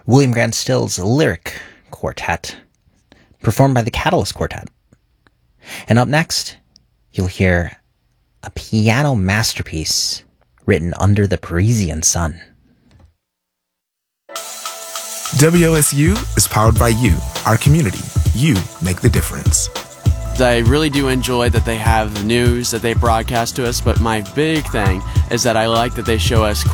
William Grant Still's Lyric Quartet, performed by the Catalyst Quartet. And up next, you'll hear a piano masterpiece written under the Parisian sun. WOSU is powered by you, our community. You make the difference. I really do enjoy that they have the news that they broadcast to us, but my big thing is that I like that they show us